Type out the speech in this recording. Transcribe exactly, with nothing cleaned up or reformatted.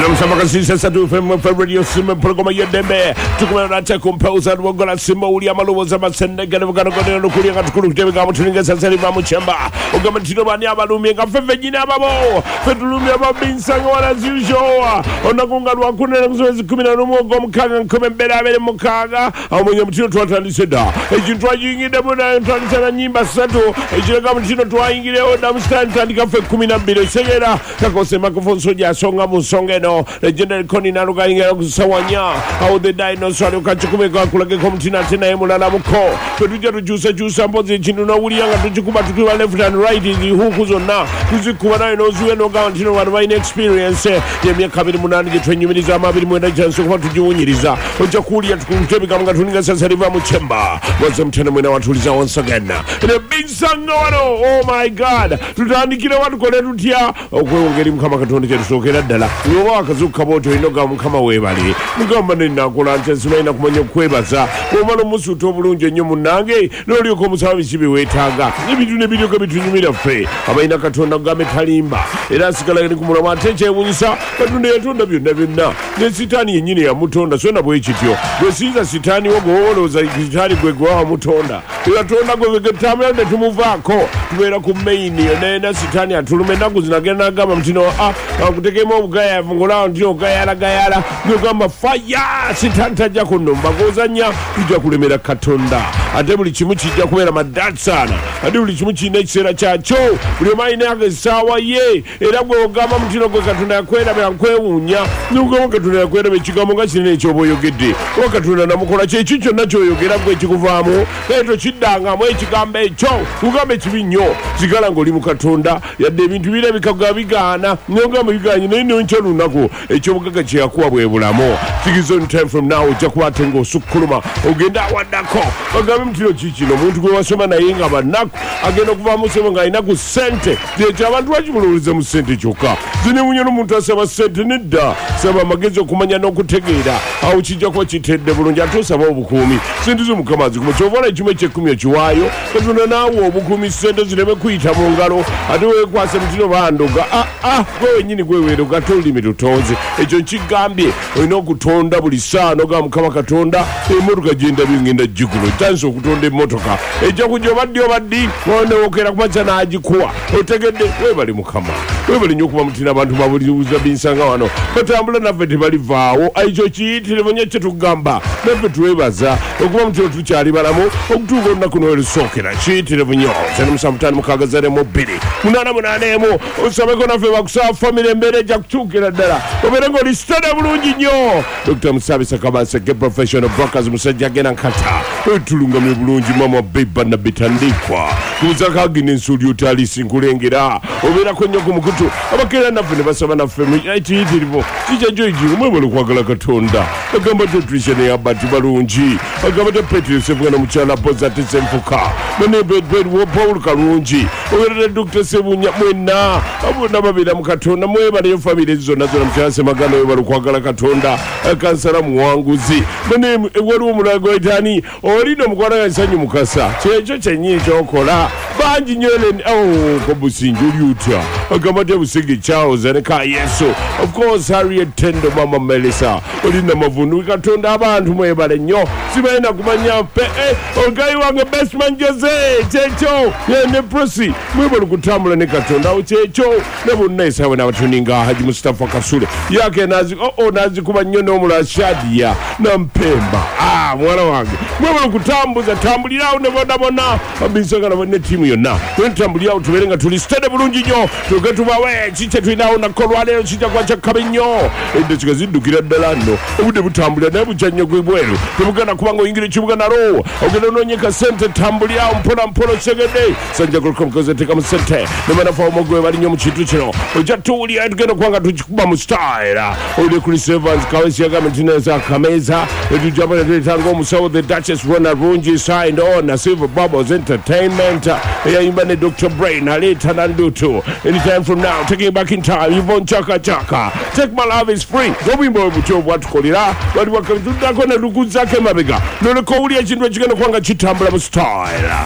Msama sisa satu fm radio sima programa yedembe tukumana nata composer wangala sima uli amalo wazama sendega nevugano kone nukuri nga tukuru kutebe nga mutuninga sasari mamu chemba ugama tino bani abalumi nga fefe jini ababo fetulumi ababinsanga wana ziushoa onakunga wakune na msuwezi kumina numogo mkaga nkume mbele abele mkaga au mwenye mtino tuwataliseda ejintwa jingide muna tuwalisana nyimba sato ejilega mtino tuwa ingile oda mstani tandika fe kumina mbile segera kakose makofonso jasonga musonge no legendary koni naluga ingela kusawanya au the dinosaur ukachikume kwa kulage komtina tena emulala muko tuja tujusa jusa mbozi chinu na uli yanga tujikuba tukiwa left and right izi huku zona tuzikuwa na inozuwe no gawantino wanawain experience ya miaka bili munani je twenyumiliza ama bili mwenda jansu kwa tujiunyiriza uja kulia tukumtebi kama tuninga sasa riva mchemba waze mtena mwena watuliza once again ine binsanga wano oh my god tutaandikile watu kone tutia okwe ungeri mkama katondike tusokera dala uwa wakazuka boto inoga mkama webali mkama nina kulante sumaina kumanya kwebaza umalo musu utobulunje nyomu nange loli yuko musawa shibi wetaga nibitu nebitu kabitu nyumila fe haba ina katonda game talimba ila sikala ni kumula mateche unyisa katunde yatonda biyo nabina ne sitani yenyine ya mutonda suena bwe chitio bwe siza sitani wago wolo za sitani kwe kwa mutonda ila tonda kwe vegetamela ne tumuvako tuwela kumeini na sitani atulume naku zinagena gama mtino ah kutekema ugaya mungolao ndio gayala gayala ngoma fire sitanta ja kunomba gozanya kujja kulemera katonda ate buli kimu kijja kubera madatsana ate buli kimu kine kisera kyacho buli maine age sawa ye era gwe ogamba mutino gwe katonda yakwera byankwewunya ngoma katonda yakwera bekigambo nga kinene ekyoboyogedde o katonda namukola kye kicho nakyo oyogera gwe kikuvaamu eto kiddanga mu ekigambo ekyo ugambe kibinyo zigala ngoli mu katonda yadde ebintu bire bikagabigaana ngoma biganye nene ncho lunako ekyo bugaga kye yakuwa bwe bulamo sigizon time from now ojja kubatenga osukkuluma ogenda awaddako bagambe mutino kikino omuntu gwe wasoma naye nga bannaku agenda okuva mu ssebo ng'alina ku ssente ekyo abantu bakimulowoleza mu ssente kyokka zine munyo n'omuntu asaba ssente nedda saba amagezi okumanya n'okutegeera awo kijja kuba kitedde bulungi ate osaba obukuumi ssente z'omukama azikuba kyovaola ekimu ekyekumi ekiwaayo katonda naawe obukuumi ssente zireme kuyita mu ngalo ate weekwase mutino bandoga ah ah gwe wenyini gwe weeroga ate olulimi lutonze ekyo nkigambye olina okutonda buli saa noga mukama katonda emmotoka gyenda byongenda jigulo tanso okutonda emmotoka ejja kujja obadde obaddi wonewokera kumakya n'agikuwa otegedde webali mukama webali nnyo okuba mutina abantu babulibuza binsanga wano batambula naffe tebalivaawo ekyo kiyitire bunye kye tugamba naffe tuwebaza okuba mutino tukyali balamu okutuuka olunaku nowerusookera kiyitire bunyo sene musamutani mukagazaremu bbiri munaana munaana emu osabeko naffe bakusaba famire embeera ejja kutuukira ddala obeere ng'oli sitade bulungi nnyo Doctor Musabisa Kabaseke professional brokers musajja gena nkata etulungamye bulungi mama beba na bitandikwa kuzaka agine nsuli utalisi nkulengera obeerako nnyo ku mukutu abakera naffe ne basaba naffe ekiyitirivu kijja joiji umwebale okwagala katonda agamba tetrisha ne abati balungi agamba tepetire sevugana mukyala poza tesemfuka nane bedbed wopaul kalungi obeerera Doctor Sebunya mwenna abona babeera mu katonda mwebaleyo famire zonna zonna mukyala semagano webale okwagala katonda kansala muwanguzi nane waliwo omulago etani olina omukwala yansanyu mukasa kyekyo kyennyini kyokola bangi nyeleni oh kobusinji oli utya agamba te busege kyawoza ne ka yesu of course Harriet Tendo mama Melissa olina mavundu katonda abantu mwebale nnyo sibalina kumanya pe eh ogayi wange bestman Jose kyekyo yene prosi mwebale kutambula ne katonda awo kyekyo ne bonna esawe n'abatuninga Haji Mustafa Kasule yake nazi oh oh nazi kuba nnyo n'omula Shadia nampemba ah mwana wange mwebale kutambuza tambulirawo ne bona bona abinsanga na ne timu yonna twentambulirawo tubeere nga tuli stade bulungi nnyo tuge tubawe kikye tulinawo nakolwa leero kijja kuba kyakkabi nnyo eddakiga ziddukira ddala nno obudde butambulira naye bujja nnyo gwebweru tebugenda kuba ng'oyingira ekibuga nalo ogenda onoonyeka ssente tambulirawo mpola mpola segedde sajja kulukomukoze teeka mu ssente ne banafa omugwe bali nnyo mu kintu kino ojja tuwulira tugenda kuba nga tukikuba mu style oli Chris Evans kawesi yagamba nti neza kameeza etujjamba ne tuleetanga omusawo the Duchess Rona Rungi signed on Silver Bubbles Entertainment eyayimba ne Doctor Brain aleeta nandutu anytime from now taking back in time Yvonne Chaka Chaka Take My Love is Free obuyimba bwe butyo bwatukolera bali wakatuddako ne lukuzaako emabega noleka owulira ekintu ekigenda kuba nga kitambula mu style